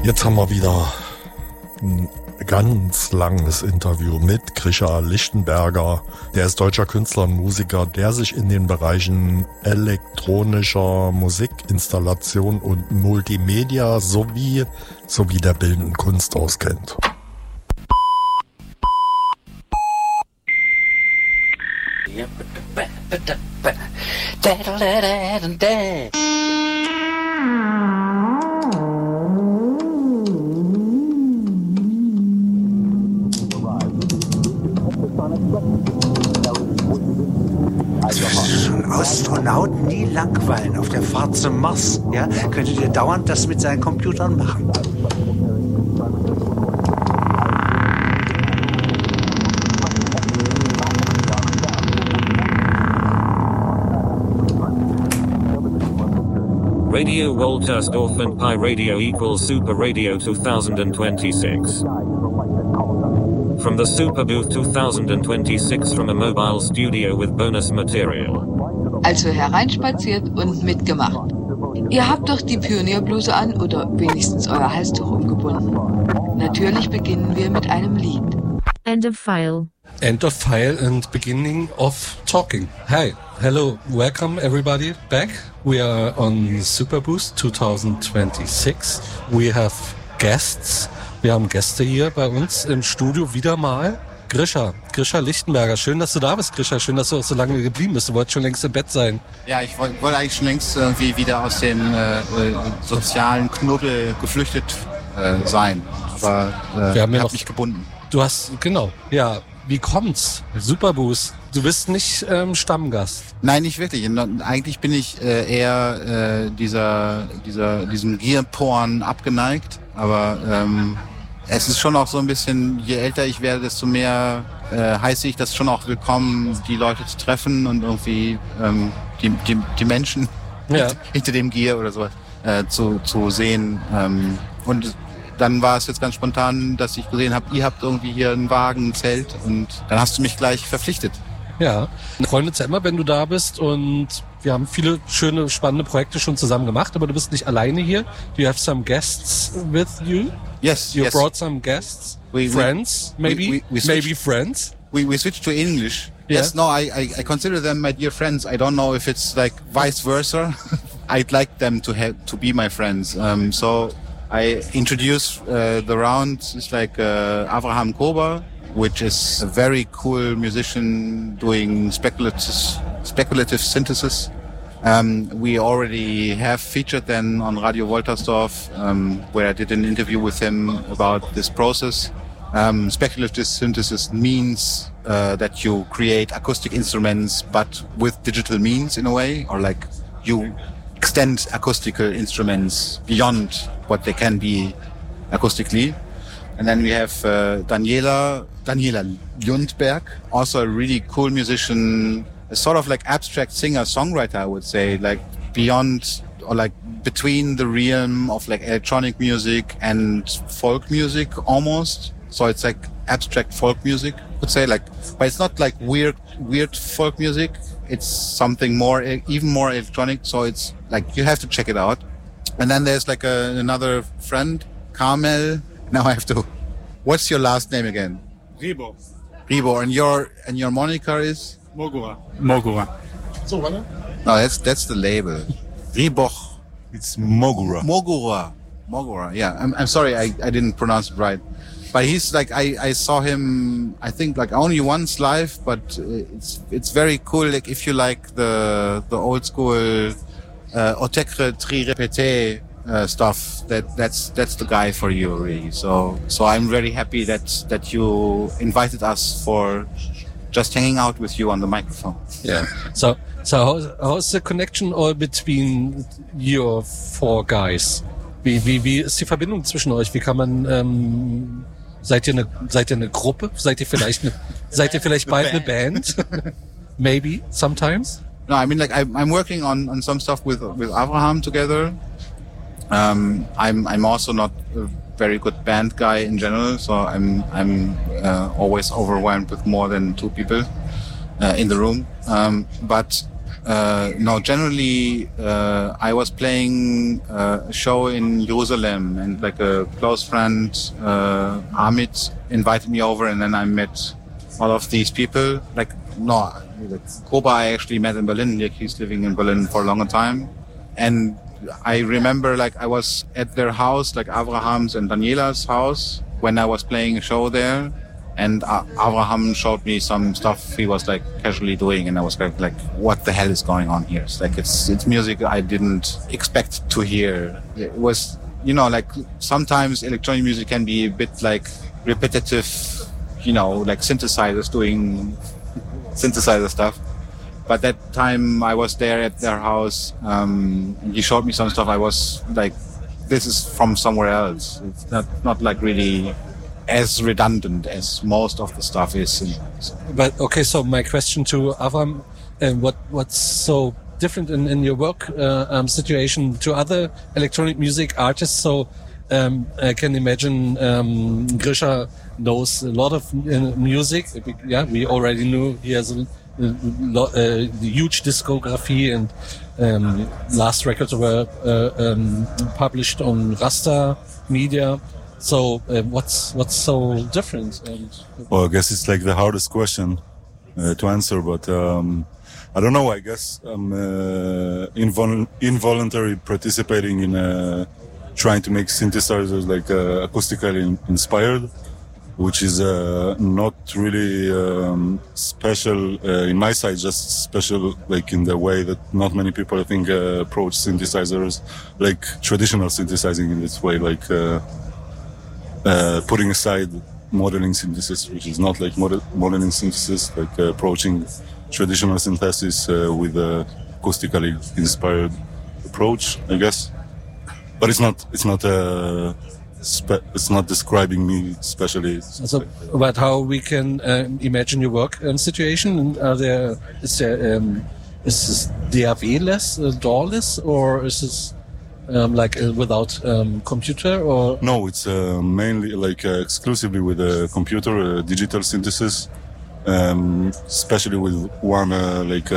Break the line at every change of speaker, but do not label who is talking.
Jetzt haben wir wieder ein ganz langes Interview mit Grisha Lichtenberger. Der ist deutscher Künstler und Musiker, der sich in den Bereichen elektronischer Musikinstallation und Multimedia sowie der bildenden Kunst auskennt.
Astronauten nie langweilen auf der Fahrt zum Mars, ja, könntet ihr dauernd das mit seinen Computern machen.
Radio Woltersdorf and Pi Radio equals Super Radio 2026. From the Super Booth 2026 from a mobile studio with bonus material.
Also hereinspaziert und mitgemacht. Ihr habt doch die Pionierbluse an oder wenigstens euer Halstuch umgebunden. Natürlich beginnen wir mit einem Lied.
End of file.
End of file and beginning of talking. Hi, hello, welcome everybody back. We are on Super Boost 2026. We have guests. Wir haben Gäste hier bei uns im Studio wieder mal. Grisha Lichtenberger. Schön, dass du da bist, Grisha. Schön, dass du auch so lange geblieben bist. Du wolltest schon längst im Bett sein.
Ja, ich wollte eigentlich schon längst irgendwie wieder aus den sozialen Knubbel geflüchtet sein. Aber
wir haben ja
noch mich gebunden.
Du hast, genau, ja. Wie kommt's? Superboost. Du bist nicht Stammgast.
Nein, nicht wirklich. Eigentlich bin ich eher diesem Gear-Porn abgeneigt. Aber es ist schon auch so ein bisschen, je älter ich werde, desto mehr heiße ich das schon auch willkommen, die Leute zu treffen und irgendwie die Menschen hinter dem Gear oder sowas zu sehen. Und dann war es jetzt ganz spontan, dass ich gesehen habe, ihr habt irgendwie hier einen Wagen, ein Zelt und dann hast du mich gleich verpflichtet.
Ja, wir freuen uns ja immer, wenn du da bist und wir haben viele schöne, spannende Projekte schon zusammen gemacht, aber du bist nicht alleine hier. Do you have some guests with you?
Yes,
you brought some guests? Friends, maybe? Maybe friends?
We switched to English.
Yeah.
Yes, no, I consider them my dear friends. I don't know if it's like vice versa. I'd like them to be my friends. So I introduce the round. It's like Avraham Kober, which is a very cool musician doing speculative synthesis. We already have featured then on Radio Woltersdorf, where I did an interview with him about this process. Speculative synthesis means that you create acoustic instruments, but with digital means in a way, or like you extend acoustical instruments beyond what they can be acoustically. And then we have Daniela Lundberg, also a really cool musician, a sort of like abstract singer-songwriter, I would say, like beyond or like between the realm of like electronic music and folk music almost. So it's like abstract folk music, I would say, like, but it's not like weird folk music. It's something more, even more electronic. So it's like, you have to check it out. And then there's like another friend, Carmel. Now I have to. What's your last name again?
Ribo.
And your moniker is?
Mogura.
So, what? No, that's the label. Riboch.
It's Mogura.
Mogura. Yeah. I'm sorry, I didn't pronounce it right. But he's like, I saw him, I think like only once live, but it's very cool. Like if you like the old school Otecre Tri Repete stuff, that's the guy for you really. So I'm very happy that you invited us for just hanging out with you on the microphone.
Yeah. So how's the connection all between your four guys? Wie ist die Verbindung zwischen euch? Wie kann man seid ihr eine Gruppe? Seid ihr vielleicht bald eine Band? Maybe sometimes.
No, I mean like I'm working on some stuff with Avraham together. I'm also not a very good band guy in general, so I'm always overwhelmed with more than two people in the room. But No, generally, I was playing a show in Jerusalem, and like a close friend, Amit, invited me over, and then I met all of these people. Koba I actually met in Berlin. Like, he's living in Berlin for a longer time. And I remember, like, I was at their house, like Abraham's and Daniela's house, when I was playing a show there. And Abraham showed me some stuff he was like casually doing, and I was like, what the hell is going on here? It's like, it's music I didn't expect to hear. It was, like sometimes electronic music can be a bit like repetitive, like synthesizers doing synthesizer stuff. But that time I was there at their house, he showed me some stuff. I was like, this is from somewhere else. It's not like really as redundant as most of the stuff is.
But okay, so my question to Avram, what's so different in your work situation to other electronic music artists? So I can imagine Grisha knows a lot of music. Yeah, we already knew he has a huge discography, and last records were published on Rasta Media. So what's so different?
Well, I guess it's like the hardest question to answer, but I don't know. I guess I'm involuntarily participating in trying to make synthesizers like acoustically inspired, which is not really special in my side, just special like in the way that not many people, I think, approach synthesizers, like traditional synthesizing in this way, like putting aside modeling synthesis, which is not like modeling synthesis, like approaching traditional synthesis with acoustically inspired approach, I guess. But it's not describing me especially.
So, but how we can imagine your work situation? Is this DAW-less, DAW-less, or is this without computer? Or
no, it's mainly like exclusively with a computer, digital synthesis, especially with one